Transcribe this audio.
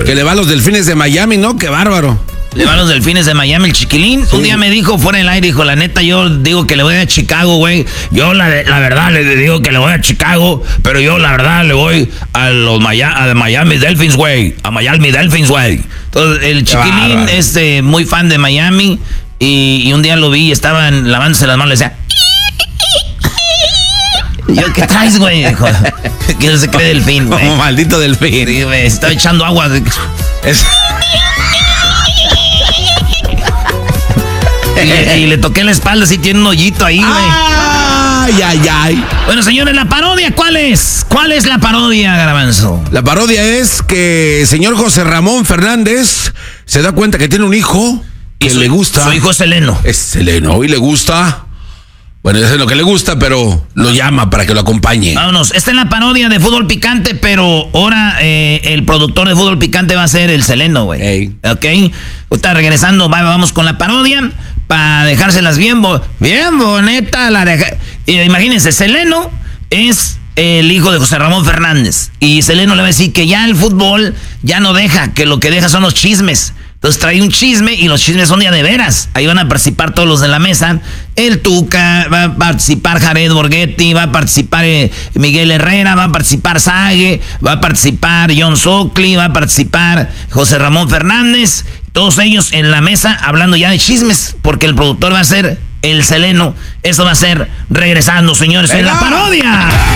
Que le va a los Delfines de Miami, ¿no? Qué bárbaro. Le va a los Delfines de Miami el chiquilín. Sí. Un día me dijo fuera del aire, dijo, la neta, yo digo que le voy a Chicago, güey. Yo la verdad le digo que le voy a Chicago, pero yo la verdad le voy a Miami Dolphins, güey. A Miami Dolphins, güey. Entonces, el chiquilín es muy fan de Miami y un día lo vi y estaban lavándose las manos, le decía... Yo, ¿qué traes, güey? Dijo, que no se cree delfín, güey. Como maldito delfín. Sí, güey, estaba echando agua. Y le toqué la espalda, así tiene un hoyito ahí, güey. Ay. Bueno, señores, ¿la parodia cuál es? ¿Cuál es la parodia, Garbanzo? La parodia es que el señor José Ramón Fernández se da cuenta que tiene un hijo que le gusta. Su hijo es Seleno. Es Seleno y le gusta... Bueno, ya sé lo que le gusta, pero lo llama para que lo acompañe. Vámonos, esta es la parodia de Fútbol Picante, pero ahora el productor de Fútbol Picante va a ser el Seleno, güey. Hey. ¿Ok? Está regresando, vamos con la parodia para dejárselas bien bonita. Imagínense, Seleno es el hijo de José Ramón Fernández. Y Seleno le va a decir que ya el fútbol ya no deja, que lo que deja son los chismes. Entonces trae un chisme y los chismes son de veras. Ahí van a participar todos los de la mesa. El Tuca, va a participar Jared Borghetti, va a participar Miguel Herrera, va a participar Sague, va a participar John Socli, va a participar José Ramón Fernández. Todos ellos en la mesa hablando ya de chismes, porque el productor va a ser el Seleno. Eso va a ser regresando, señores, en la parodia.